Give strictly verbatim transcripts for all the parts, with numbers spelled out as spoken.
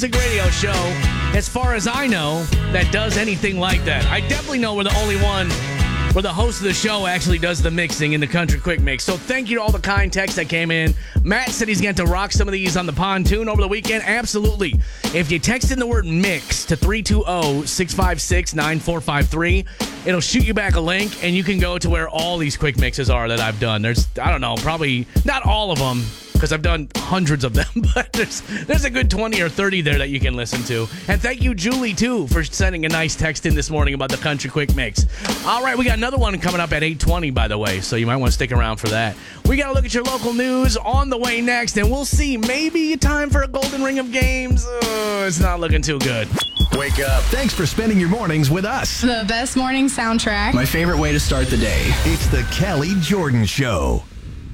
radio show, as far as I know, that does anything like that. I definitely know we're the only one where the host of the show actually does the mixing in the Country Quick Mix. So thank you to all the kind texts that came in. Matt said he's going to rock some of these on the pontoon over the weekend. Absolutely. If you text in the word mix to three two zero, six five six, nine four five three, it'll shoot you back a link, and you can go to where all these quick mixes are that I've done. There's, I don't know, probably not all of them, because I've done hundreds of them, but there's there's a good twenty or thirty there that you can listen to. And thank you, Julie, too, for sending a nice text in this morning about the Country Quick Mix. All right, we got another one coming up at eight twenty, by the way, so you might want to stick around for that. We got to look at your local news on the way next, and we'll see. Maybe time for a golden ring of games. Oh, it's not looking too good. Wake up. Thanks for spending your mornings with us. The best morning soundtrack. My favorite way to start the day. It's the Kelly Jordan Show.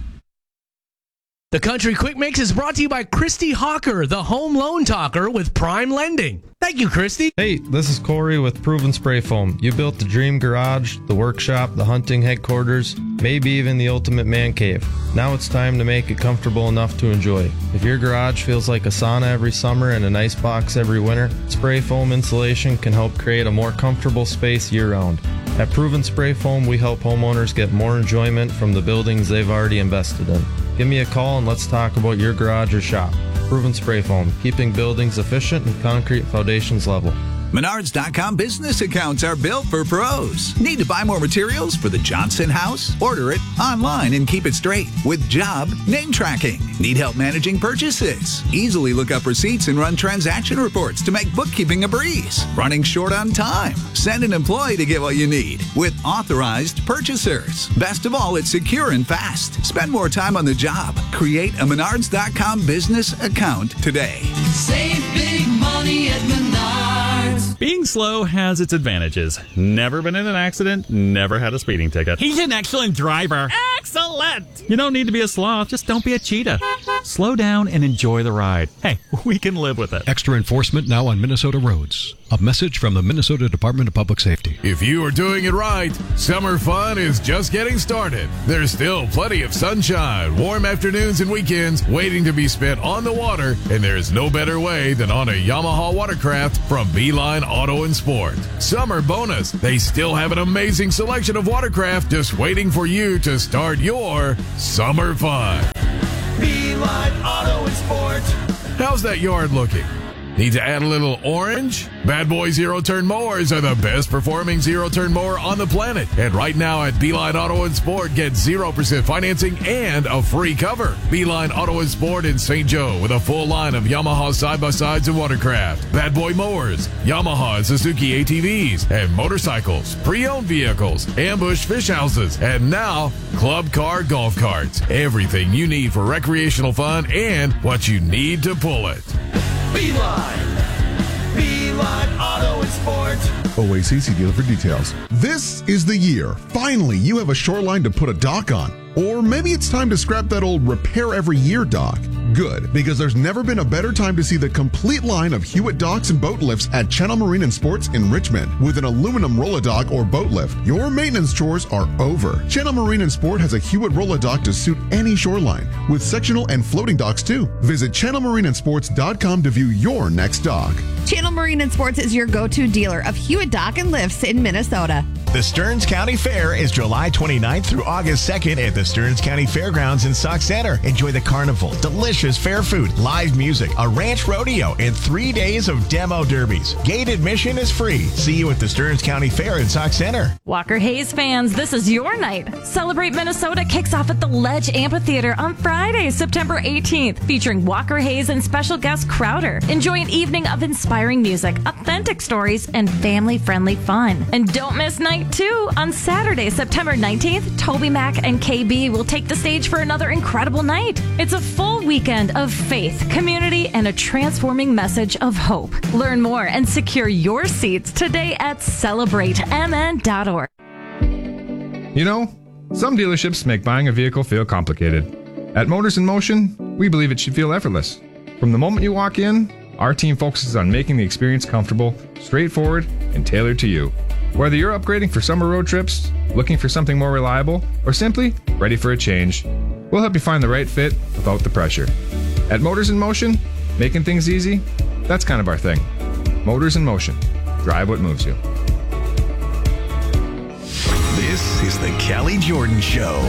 The Country Quick Mix is brought to you by Christy Hawker, the home loan talker with Prime Lending. Thank you, Christy. Hey, this is Corey with Proven Spray Foam. You built the dream garage, the workshop, the hunting headquarters, maybe even the ultimate man cave. Now it's time to make it comfortable enough to enjoy. If your garage feels like a sauna every summer and an ice box every winter, Spray Foam insulation can help create a more comfortable space year-round. At Proven Spray Foam, we help homeowners get more enjoyment from the buildings they've already invested in. Give me a call and let's talk about your garage or shop. Proven Spray Foam, keeping buildings efficient and concrete foundations level. Menards dot com business accounts are built for pros. Need to buy more materials for the Johnson house? Order it online and keep it straight with job name tracking. Need help managing purchases? Easily look up receipts and run transaction reports to make bookkeeping a breeze. Running short on time? Send an employee to get what you need with authorized purchasers. Best of all, it's secure and fast. Spend more time on the job. Create a Menards dot com business account today. Save big money at Menards. Being slow has its advantages. Never been in an accident, never had a speeding ticket. He's an excellent driver. Excellent! You don't need to be a sloth, just don't be a cheetah. Slow down and enjoy the ride. Hey, we can live with it. Extra enforcement now on Minnesota roads. A message from the Minnesota Department of Public Safety. If you are doing it right, summer fun is just getting started. There's still plenty of sunshine, warm afternoons and weekends waiting to be spent on the water, and there's no better way than on a Yamaha watercraft from Beeline Auto and Sport. Summer bonus, they still have an amazing selection of watercraft just waiting for you to start your summer fun. Beeline Auto and Sport. How's that yard looking? Need to add a little orange? Bad Boy zero-turn mowers are the best performing zero-turn mower on the planet. And right now at Beeline Auto and Sport, get zero percent financing and a free cover. Beeline Auto and Sport in Saint Joe with a full line of Yamaha side-by-sides and watercraft, Bad Boy mowers, Yamaha and Suzuki A T Vs, and motorcycles, pre-owned vehicles, ambush fish houses, and now club car golf carts. Everything you need for recreational fun and what you need to pull it. Beeline. Beeline Auto and Sport. O A C C dealer for details. This is the year. Finally, you have a shoreline to put a dock on. Or maybe it's time to scrap that old repair every year dock. Good, because there's never been a better time to see the complete line of Hewitt docks and boat lifts at Channel Marine and Sports in Richmond. With an aluminum roll-a-dock or boat lift, your maintenance chores are over. Channel Marine and Sport has a Hewitt roll-a-dock to suit any shoreline, with sectional and floating docks too. Visit channel marine and sports dot com to view your next dock. Channel Marine and Sports is your go-to dealer of Hewitt dock and lifts in Minnesota. The Stearns County Fair is July twenty-ninth through August second at the Stearns County Fairgrounds in Sauk Center. Enjoy the carnival, delicious fair food, live music, a ranch rodeo, and three days of demo derbies. Gate admission is free. See you at the Stearns County Fair in Sauk Center. Walker Hayes fans, this is your night. Celebrate Minnesota kicks off at the Ledge Amphitheater on Friday, September eighteenth, featuring Walker Hayes and special guest Crowder. Enjoy an evening of inspiring music, authentic stories, and family-friendly fun. And don't miss night two. On Saturday, September nineteenth, Toby Mac and K B will take the stage for another incredible night. It's a full weekend of faith, community, and a transforming message of hope. Learn more and secure your seats today at celebrate m n dot org. You know, some dealerships make buying a vehicle feel complicated. At Motors in Motion, we believe it should feel effortless. From the moment you walk in, our team focuses on making the experience comfortable, straightforward, and tailored to you. Whether you're upgrading for summer road trips, looking for something more reliable, or simply ready for a change, we'll help you find the right fit without the pressure. At Motors in Motion, making things easy, That's kind of our thing. Motors in motion. Drive what moves you. This is the Kelly Jordan Show.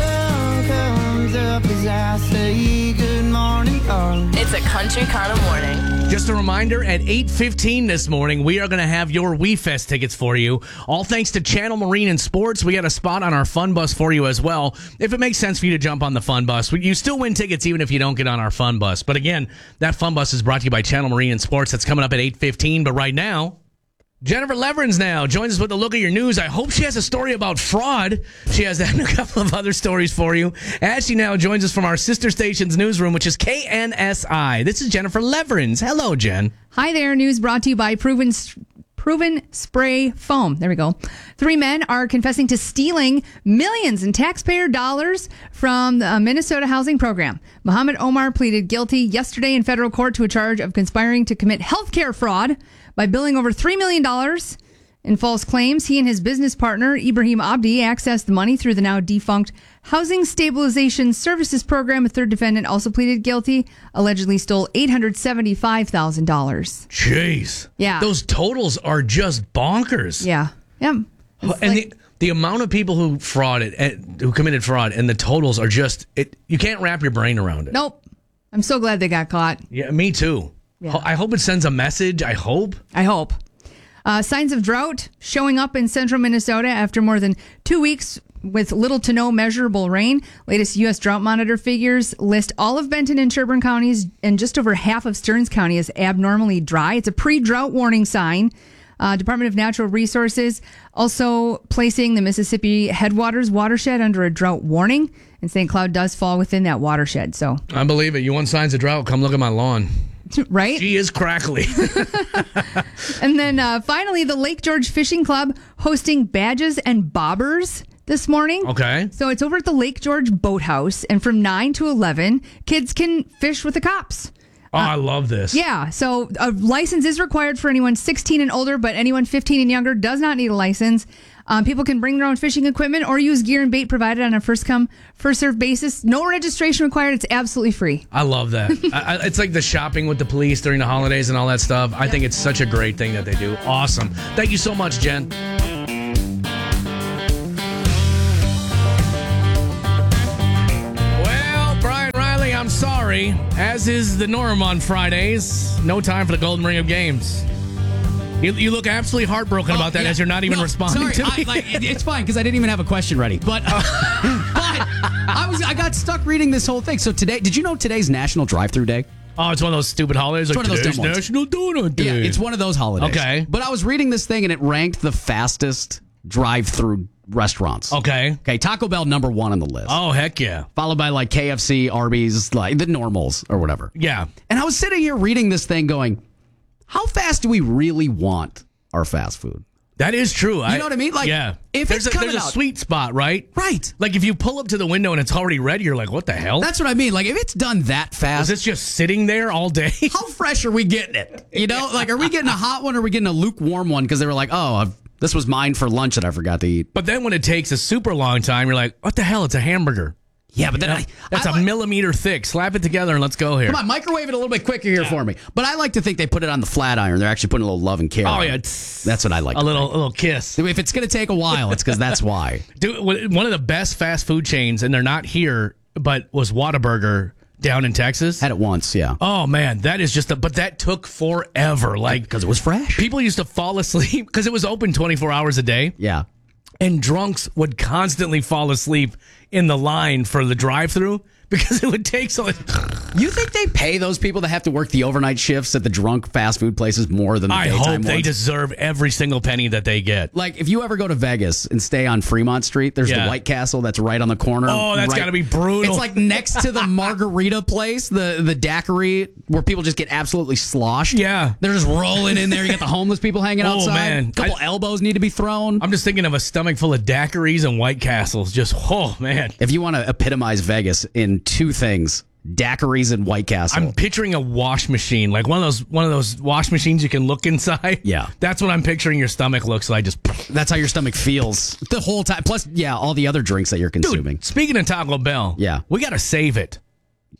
It's a country kind of morning. Just a reminder, at eight fifteen this morning, we are going to have your WeFest tickets for you. All thanks to Channel Marine and Sports. We got a spot on our fun bus for you as well. If it makes sense for you to jump on the fun bus, you still win tickets even if you don't get on our fun bus. But again, that fun bus is brought to you by Channel Marine and Sports. That's coming up at eight fifteen. But right now, Jennifer Leverins now joins us with a look at your news. I hope she has a story about fraud. She has that and a couple of other stories for you. As she now joins us from our sister station's newsroom, which is K N S I. This is Jennifer Leverins. Hello, Jen. Hi there. News brought to you by Proven Proven Spray Foam. There we go. Three men are confessing to stealing millions in taxpayer dollars from the Minnesota housing program. Muhammad Omar pleaded guilty yesterday in federal court to a charge of conspiring to commit healthcare fraud by billing over three million dollars in false claims. He and his business partner, Ibrahim Abdi, accessed the money through the now defunct Housing Stabilization Services Program. A third defendant also pleaded guilty, allegedly stole eight hundred seventy-five thousand dollars. Jeez. Yeah. Those totals are just bonkers. Yeah. Yeah. And like, the, the amount of people who frauded, who committed fraud, and the totals are just, it. You can't wrap your brain around it. Nope. I'm so glad they got caught. Yeah, me too. Yeah. I hope it sends a message. I hope. I hope. Uh, signs of drought showing up in central Minnesota after more than two weeks with little to no measurable rain. Latest U S Drought Monitor figures list all of Benton and Sherburne counties and just over half of Stearns County as abnormally dry. It's a pre-drought warning sign. Uh, Department of Natural Resources also placing the Mississippi Headwaters watershed under a drought warning, and Saint Cloud does fall within that watershed. So I believe it. You want signs of drought? Come look at my lawn. Right? She is crackly. And then uh, finally, the Lake George Fishing Club hosting badges and bobbers this morning. Okay. So it's over at the Lake George Boathouse, and from nine to eleven, kids can fish with the cops. Oh, I love this. Yeah, so a license is required for anyone sixteen and older, but anyone fifteen and younger does not need a license. Um, people can bring their own fishing equipment or use gear and bait provided on a first-come, first-served basis. No registration required. It's absolutely free. I love that. I, I, it's like the shopping with the police during the holidays and all that stuff. I think it's such a great thing that they do. Awesome. Thank you so much, Jen. Well, Brian Riley, I'm sorry. As is the norm on Fridays, no time for the Golden Ring of Games. You, you look absolutely heartbroken oh, about that yeah. as you're not even no, responding sorry, to me. I, like, it, it's fine because I didn't even have a question ready. But, uh, but I was I got stuck reading this whole thing. So today, did you know today's National Drive-Thru Day? Oh, it's one of those stupid holidays. It's like one of those dumb ones. National Donut Day. Yeah, it's one of those holidays. Okay. But I was reading this thing and it ranked the fastest drive-through restaurants. Okay. Okay, Taco Bell number one on the list. Oh, heck yeah. Followed by like K F C, Arby's, like the normals or whatever. Yeah. And I was sitting here reading this thing going, how fast do we really want our fast food? That is true. You know what I mean? Like, yeah. if there's it's a, coming there's a out, sweet spot, right? Right. Like if you pull up to the window and it's already ready, you're like, what the hell? That's what I mean. Like if it's done that fast. Is this just sitting there all day? How fresh are we getting it? You know, like are we getting a hot one or are we getting a lukewarm one? Because they were like, oh, I've, this was mine for lunch that I forgot to eat. But then when it takes a super long time, you're like, what the hell? It's a hamburger. Yeah, but then you know, I, that's I a like, millimeter thick. Slap it together and let's go here. Come on, microwave it a little bit quicker here yeah. for me. But I like to think they put it on the flat iron. They're actually putting a little love and care. Oh on yeah, it. That's what I like. A little, a little kiss. If it's going to take a while, it's because that's why. Dude, one of the best fast food chains, and they're not here, but was Whataburger down in Texas. Had it once, yeah. Oh man, that is just a. But that took forever, like because it was fresh. People used to fall asleep because it was open twenty-four hours a day. Yeah. And drunks would constantly fall asleep in the line for the drive-thru because it would take so. You think they pay those people that have to work the overnight shifts at the drunk fast food places more than the I daytime hope ones? they deserve every single penny that they get. Like if you ever go to Vegas and stay on Fremont Street, there's Yeah. the White Castle that's right on the corner. Oh, that's right, got to be brutal. It's like next to the margarita place, the the daiquiri, where people just get absolutely sloshed. Yeah. They're just rolling in there. You got the homeless people hanging Oh, outside. man. A couple I- elbows need to be thrown. I'm just thinking of a stomach full of daiquiris and White Castles. Just, oh, man. If you want to epitomize Vegas in two things, daiquiris and White Castle. I'm picturing a wash machine, like one of those one of those wash machines you can look inside. Yeah. That's what I'm picturing your stomach looks like. Just That's how your stomach feels the whole time. Plus, yeah, all the other drinks that you're consuming. Dude, speaking of Taco Bell, Yeah. we got to save it.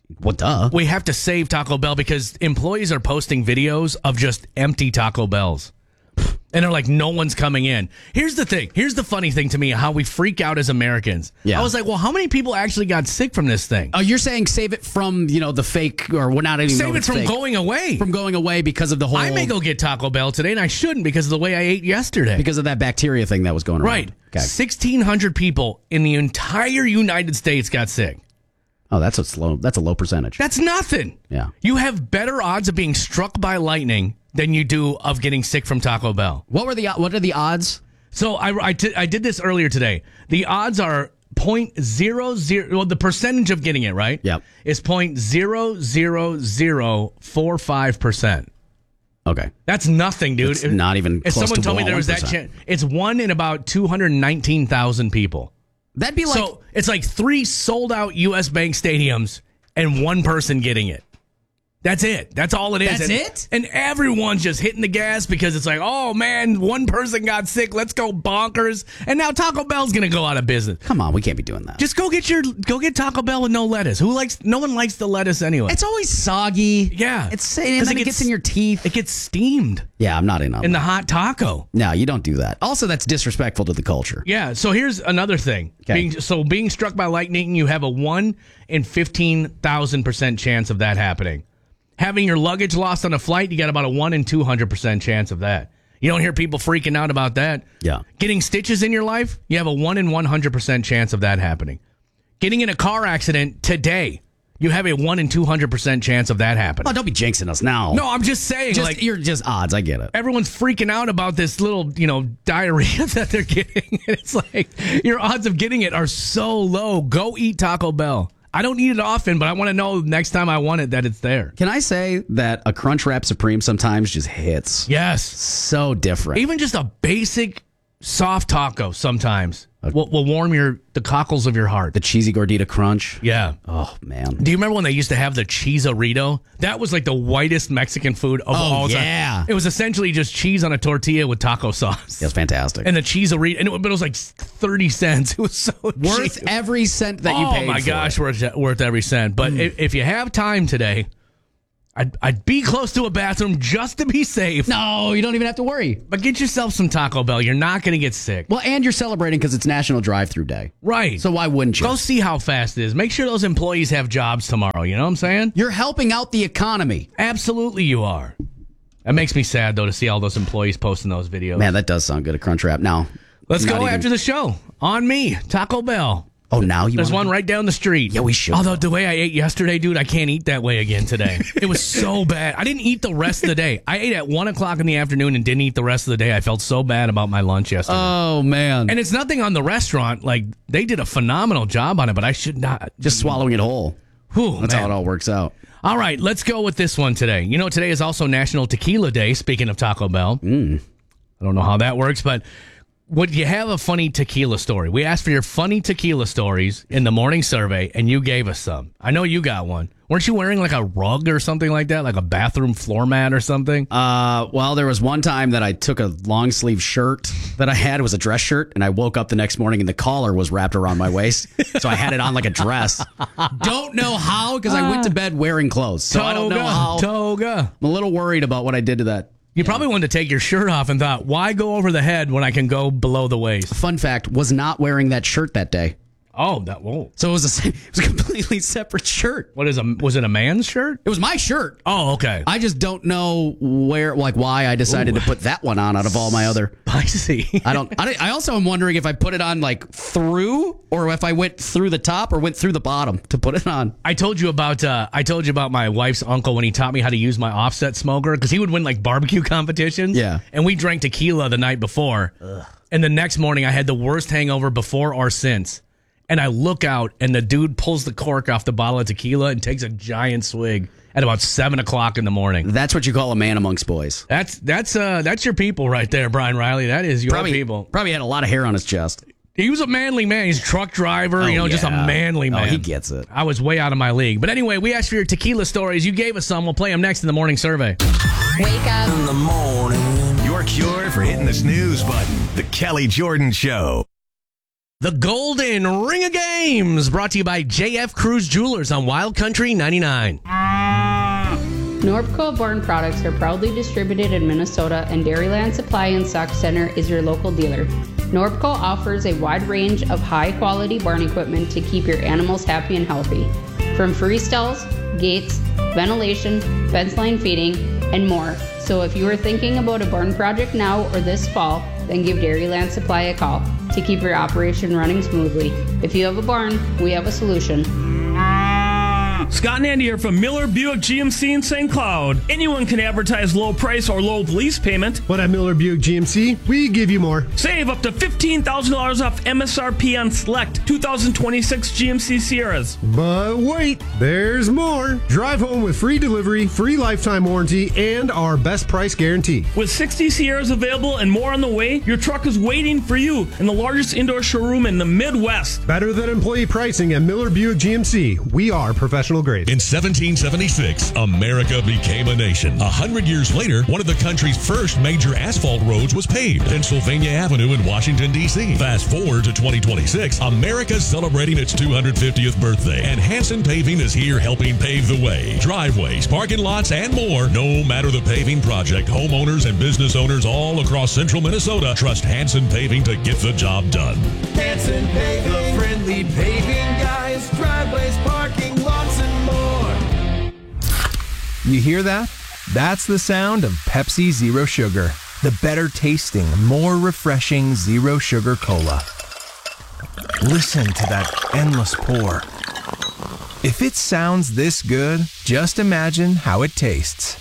Well, duh. We have to save Taco Bell because employees are posting videos of just empty Taco Bells. And they're like, no one's coming in. Here's the thing. Here's the funny thing to me, how we freak out as Americans. Yeah. I was like, well, how many people actually got sick from this thing? Oh, you're saying save it from, you know, the fake, or well, not even Save know it it's from fake. going away. From going away because of the whole... I may go get Taco Bell today, and I shouldn't because of the way I ate yesterday. Because of that bacteria thing that was going around. Right. Okay. sixteen hundred people in the entire United States got sick. Oh, that's a slow. That's a low percentage. That's nothing. Yeah. You have better odds of being struck by lightning than you do of getting sick from Taco Bell. What were the What are the odds? So I, I, t- I did this earlier today. The odds are point zero zero. Well, the percentage of getting it right. Yep. Is point zero zero zero four five percent. Okay. That's nothing, dude. It's not even If close someone to told me there was that one percent. chance, it's one in about two hundred nineteen thousand people. That'd be like So it's like three sold out U S Bank stadiums and one person getting it. That's it. That's all it is. That's and, it? And everyone's just hitting the gas because it's like, oh man, one person got sick. Let's go bonkers. And now Taco Bell's gonna go out of business. Come on, we can't be doing that. Just go get your go get Taco Bell with no lettuce. Who likes? No one likes the lettuce anyway. It's always soggy. Yeah, It's and then it, gets in your teeth. It gets steamed Yeah, I'm not in on in that. the hot taco. No, you don't do that. Also, that's disrespectful to the culture. Yeah. So here's another thing. Okay. Being, so being struck by lightning, you have a one in fifteen thousand percent chance of that happening. Having your luggage lost on a flight, you got about a one in two hundred percent chance of that. You don't hear people freaking out about that. Yeah. Getting stitches in your life, you have a one in one hundred percent chance of that happening. Getting in a car accident today, you have a one in two hundred percent chance of that happening. Oh, don't be jinxing us now. No, I'm just saying, Just, like, you're just odds. I get it. everyone's freaking out about this little, you know, diarrhea that they're getting. It's like your odds of getting it are so low. Go eat Taco Bell. I don't eat it often, but I want to know next time I want it that it's there. Can I say that a Crunchwrap Supreme sometimes just hits? Yes. So different. Even just a basic soft taco sometimes will, will warm your the cockles of your heart. The cheesy gordita crunch. Yeah. Oh, man. Do you remember when they used to have the cheese-a-rito? That was like the whitest Mexican food of Oh, all time. yeah. It was essentially just cheese on a tortilla with taco sauce. That's fantastic. And the cheese-a-rito, and it, but it was like thirty cents. It was so Worth cheap. every cent that you oh paid my for gosh, it. worth, worth every cent. But if, if you have time today, I'd, I'd be close to a bathroom just to be safe. No, you don't even have to worry. But get yourself some Taco Bell. You're not going to get sick. Well, and you're celebrating because it's National Drive-Through Day. Right. So why wouldn't you? Go see how fast it is. Make sure those employees have jobs tomorrow. You know what I'm saying? You're helping out the economy. Absolutely you are. That makes me sad, though, to see all those employees posting those videos. Man, that does sound good at Crunchwrap. Now, Let's not go even- after the show. On me, Taco Bell. Oh, now you There's wanna- one right down the street. Yeah, we should. Although the way I ate yesterday, dude, I can't eat that way again today. It was so bad. I didn't eat the rest of the day. I ate at one o'clock in the afternoon and didn't eat the rest of the day. I felt so bad about my lunch yesterday. Oh, man. And it's nothing on the restaurant. Like, they did a phenomenal job on it, but I should not. Just swallowing it whole. Whew, That's man. how it all works out. All right, let's go with this one today. You know, today is also National Tequila Day, speaking of Taco Bell. Mm. I don't know how that works, but would you have a funny tequila story? We asked for your funny tequila stories in the morning survey, and you gave us some. I know you got one. Weren't you wearing like a rug or something like that, like a bathroom floor mat or something? Uh, well, there was one time that I took a long sleeve shirt that I had. It was a dress shirt, and I woke up the next morning and the collar was wrapped around my waist. So I had it on like a dress. Don't know how, because I went to bed wearing clothes. So I don't know Toga, how. Toga. I'm a little worried about what I did to that. You probably wanted to take your shirt off and thought, why go over the head when I can go below the waist? Fun fact, was not wearing that shirt that day. Oh, that whoa. So it was a, it was a completely separate shirt. What is a was it a man's shirt? It was my shirt. Oh, okay. I just don't know where, like, why I decided Ooh. to put that one on out of all my other. Spicy. I don't. I, I also am wondering if I put it on like through, or if I went through the top or went through the bottom to put it on. I told you about uh, I told you about my wife's uncle when he taught me how to use my offset smoker because he would win like barbecue competitions. Yeah. And we drank tequila the night before, Ugh. and the next morning I had the worst hangover before or since. And I look out, and the dude pulls the cork off the bottle of tequila and takes a giant swig at about seven o'clock in the morning. That's what you call a man amongst boys. That's that's uh that's your people right there, Brian Riley. That is your Probably, people. probably had a lot of hair on his chest. He was a manly man. He's a truck driver, Oh, you know, just a yeah. manly man. Oh, he gets it. I was way out of my league. But anyway, we asked for your tequila stories. You gave us some. We'll play them next in the morning survey. Wake up in the morning. Your cure for hitting the snooze button. The Kelly Jordan Show. The Golden Ring of Games, brought to you by J F Cruz Jewelers on Wild Country ninety-nine. Norpco Born products are proudly distributed in Minnesota, and Dairyland Supply and Stock Center is your local dealer. Norpco offers a wide range of high-quality barn equipment to keep your animals happy and healthy. From free stalls, gates, ventilation, fence line feeding, and more. So if you are thinking about a barn project now or this fall, then give Dairyland Supply a call to keep your operation running smoothly. If you have a barn, we have a solution. Scott and Andy here from Miller Buick G M C in Saint Cloud. Anyone can advertise low price or low lease payment. But at Miller Buick G M C, we give you more. Save up to fifteen thousand dollars off M S R P on select two thousand twenty-six G M C Sierras. But wait, there's more. Drive home with free delivery, free lifetime warranty, and our best price guarantee. With sixty Sierras available and more on the way, your truck is waiting for you in the largest indoor showroom in the Midwest. Better than employee pricing at Miller Buick G M C. We are professional grade. In seventeen seventy-six, America became a nation. A hundred years later, one of the country's first major asphalt roads was paved, Pennsylvania Avenue in Washington, D C Fast forward to twenty twenty-six, America's celebrating its two hundred fiftieth birthday, and Hanson Paving is here helping pave the way. Driveways, parking lots, and more. No matter the paving project, homeowners and business owners all across central Minnesota trust Hanson Paving to get the job done. Hanson Paving, the friendly paving guys, driveways, parking lots, and more. You hear that? That's the sound of Pepsi Zero Sugar, the better tasting, more refreshing zero sugar cola. Listen to that endless pour. If it sounds this good, just imagine how it tastes.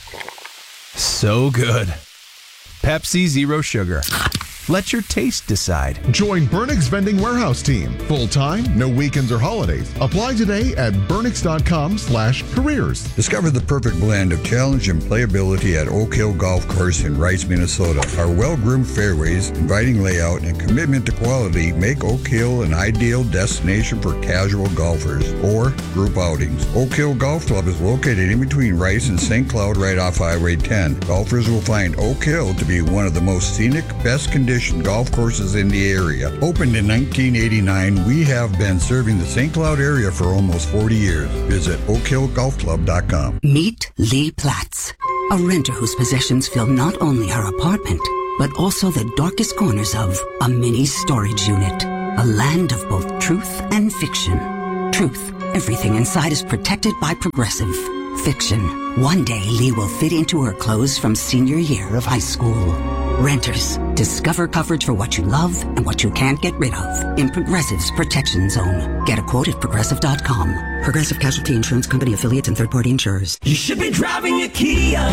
So good. Pepsi Zero Sugar. Let your taste decide. Join Burnix Vending Warehouse Team. Full-time, no weekends or holidays. Apply today at burnix.com slash careers. Discover the perfect blend of challenge and playability at Oak Hill Golf Course in Rice, Minnesota. Our well-groomed fairways, inviting layout, and commitment to quality make Oak Hill an ideal destination for casual golfers or group outings. Oak Hill Golf Club is located in between Rice and Saint Cloud right off Highway ten. Golfers will find Oak Hill to be one of the most scenic, best conditioned golf courses in the area. Opened in nineteen eighty-nine, we have been serving the Saint Cloud area for almost forty years. Visit oak hill golf club dot com. Meet Lee Platts, a renter whose possessions fill not only her apartment, but also the darkest corners of a mini storage unit. A land of both truth and fiction. Truth, everything inside is protected by Progressive. Fiction, one day Lee will fit into her clothes from senior year of high school. Renters, discover coverage for what you love and what you can't get rid of in Progressive's Protection Zone. Get a quote at progressive dot com. Progressive Casualty Insurance Company affiliates and third-party insurers. You should be driving a Kia.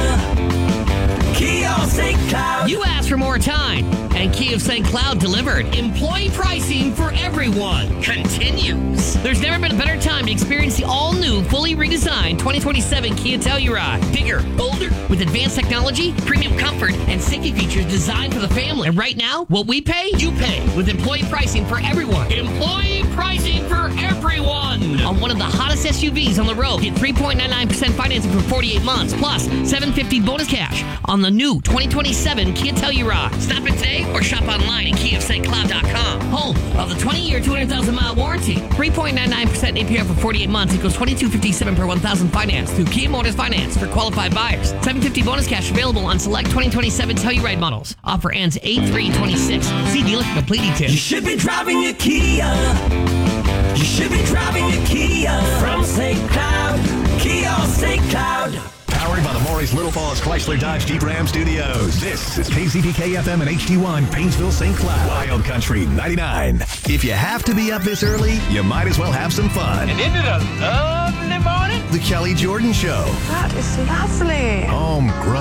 Kia of Saint Cloud. You asked for more time, and Kia of Saint Cloud delivered. Employee pricing for everyone continues. There's never been a better time to experience the all-new, fully redesigned twenty twenty-seven Kia Telluride. Bigger, bolder, with advanced technology, premium comfort, and safety features designed for the family. And right now, what we pay, you pay, with employee pricing for everyone. Employee pricing for everyone. On one of the hottest S U Vs on the road. Get three point nine nine percent financing for forty-eight months, plus seven hundred fifty dollars bonus cash on the new twenty twenty-seven Kia Telluride. Stop in today or shop online at kia of st cloud dot com. Home of the twenty-year, two hundred thousand mile warranty. three point nine nine percent A P R for forty-eight months equals twenty-two fifty-seven per one thousand finance through Kia Motors Finance for qualified buyers. seven hundred fifty dollars bonus cash available on select twenty twenty-seven Telluride models. Offer ends eight three twenty-six. See dealer for complete details. You should be driving a Kia. You should be driving a Kia from Saint Cloud. Kia of Saint Cloud. Powered by the Maurice Little Falls Chrysler Dodge Jeep Ram Studios. This is K Z P K F M and H D one, Painesville, Saint Cloud. Wild Country ninety-nine. If you have to be up this early, you might as well have some fun. And isn't it a lovely morning? The Kelly Jordan Show. That is lovely. Homegrown.